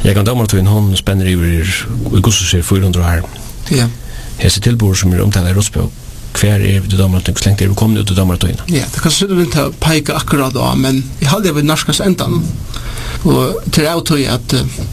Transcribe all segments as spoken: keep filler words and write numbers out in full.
Jag kan döma till en hon spänner över och går så ser fyrahundra här. Ja. Här ser tillbord som är omtalade i Rotsbö. Kvar är det döma till slängt det kommer ut och döma till. Ja, det kan så inte peka akkurat då, men jag hade väl narskas ändan. Och till auto att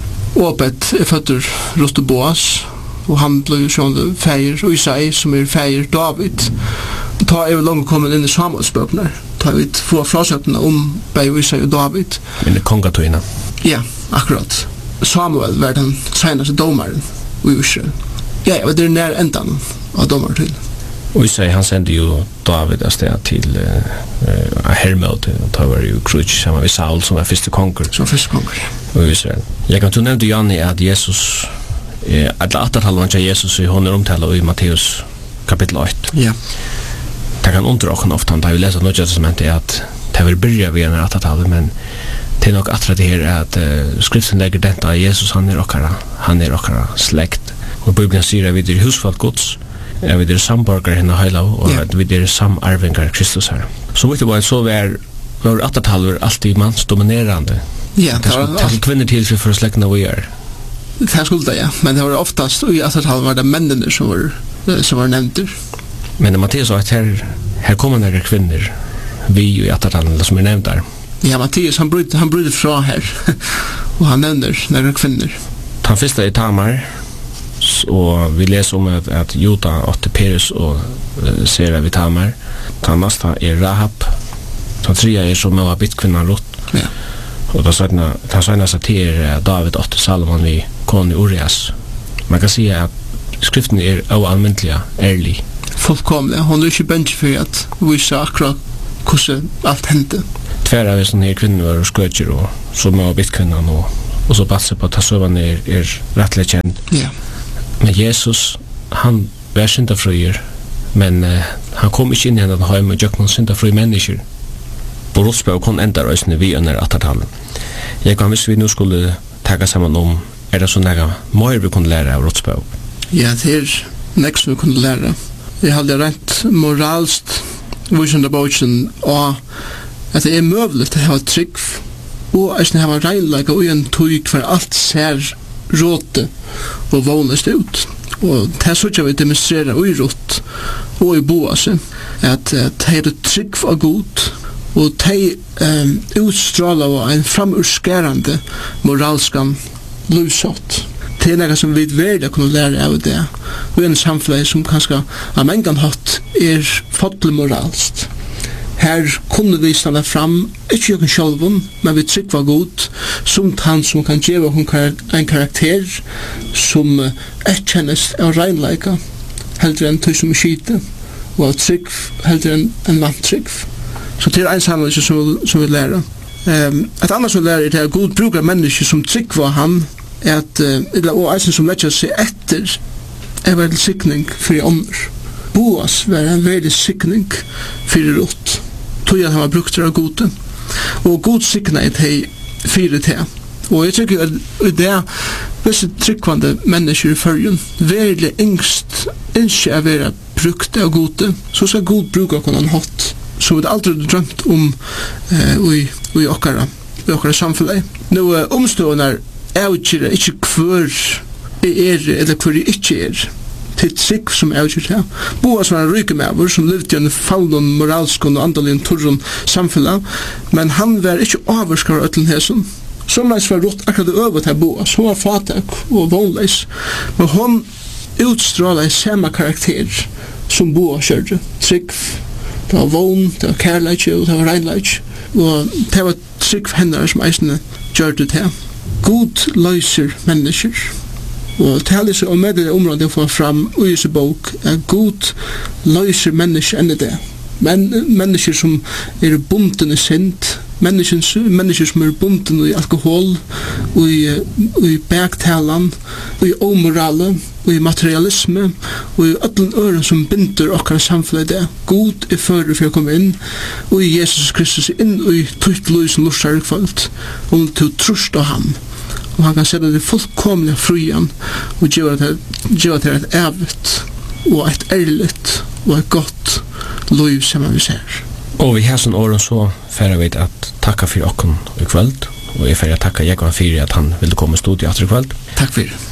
Opet är fötter Rostoboas och han blev sjön fejer och Isai som är fejer David. Ta är väl långt kommit in i Samuelsböckerna. Ta vi två frasökterna om Bei Isai och David. Men det kongatorna. Ja, akkurat. Samuel var den senaste domaren i Israel. Ja, ja, det är när ändan av domartiden. Och Isai han sände ju David astad till uh, Hermod och ta var ju krutch samma med Saul som var första konkur. Som första konkur. Och Israel. Jag kan tu nämnde Janne att Jesus eh att återhålla han Jesus i hon omtalar i Matteus kapitel åtta. Ja. Det kan underordna ofta han har läst något testament är att det vill börja vid en återhålla men det är nog att det här att uh, skriften lägger detta Jesus han är okara han är okara släkt och Bibeln säger att vi är husfolk Guds. Ja, vi är samborgare henne hela och yeah. Att vi är samarvingar Kristus här. Så vet du vad så var var åttatalver alltid mans dominerande. Ja, det var kvinnor till för för släkten vi är. Det skulle det ja, men det var oftast i åttatalver var det männen som var som var nämnt. Men Matteus sa att här här kommer några kvinnor vi i åttatalver som är nämnt där. Ja, Matteus han bröt han bröt från här och han nämner några kvinnor. Han första i Tamar och vi läser om att, att Jota åtte Peres och uh, Sera vid Tamar. Den nästa är Rahab. Den tredje är som var bittkvinnan Lot. Ja. Och då sådana den senaste till David åtte Salomon vid kon Urias. Man kan säga att skriften är oallmäntliga, ärlig. Fullkomlig. Hon är inte bänt för att visa akkurat hur allt hände. Tvära av sådana här kvinnor och sköter och som var bittkvinnan och, och så passar på att tasövan är, är rättligt känd. Ja. Men Jesus, han var syndafröjer, men uh, han kom inte in i henne hem och gjorde någon syndafröj människor. Och Rotsbö kom ända röstning vi under åttatallet. Jag kan visst vi nu skulle ta samman om, är det så nära mer vi kunde lära av Rotsbö? Ja, det är nästa vi kunde lära. Jag hade rätt moralskt visande boken och att det är möjligt att ha trygg och att ha regnlägga och en tog för allt ser råte og vånest ut. Og det så ikke vi demonstrerer i rått og i boase at det er trygg for god og det um, utstråler av en framurskerande moralskan lusått. Det er noe som vi virkelig kunne lære av det. Og en samfunn som kanskje av mengen hatt er fotlig moralst. Her kunne vi stanna fram, ikke jokken sjølven, men vi trygg var god, som han som kan gjøre en karakter som erkjennes av regnleika, heldre enn tøy som er skite, og av trygg heldre enn en vanttrygg. Så det er en sammenheng som, som vi lærer. Um, et annet som vi lærer er at god bruker mennesker som trygg var han, at, uh, og eisen som letter seg etter, er veldig sikning for i ånder. Boas var en veldig sikning for rått. Tog at han var brukt av gode. Og god sikna et hei fire til. Og jeg tykker at det er visse tryggvande mennesker i følgen veldig yngst ikke er være brukt av gode, så skal god bruke hvordan han hatt. Så vi har aldri drømt om eh, i, i okkara, i okkara samfunnet. Nå eh, omstående er avgjøre ikke hver er eller hver ikke er. Til trygg som avgjør det. Boas var en ryke med som levde i en fallen moralsk og andelig turren samfunnet, men han var ikke avvarskar av øtlen hesen. Somleis var rått akkurat det øvet til Boas. Hun var fatak og vonleis, men hun utstrålet samme karakter som Boas kjørte. Trygg, det var vogn, det var kærleik og det var regnleik, og det var trygg henne som eisene gjør det til. God løser mennesker. Og det er om med det området å få fram i Jesu bok er god løser mennesker enn det. Men, mennesker som er bunden i synd, mennesker, mennesker som er bunden i alkohol, og i, i bergtalan, og i omorale, og i materialisme, og i ødelen øren som binder okkar samfunnet det. God er fører for å komme inn, og i Jesus Kristus inn og i tøyt løy som lortar i kvalt, og til å truste av ham. Og han kan sette det fullkomlige frujan og gjøre til et evigt og et ærligt og et godt liv som vi ser. Og vi har sånn åren så færre vi at takka for okken i kveld og jeg får takka Jekvann for at han ville komme i studiet etter kveld. Takk for det.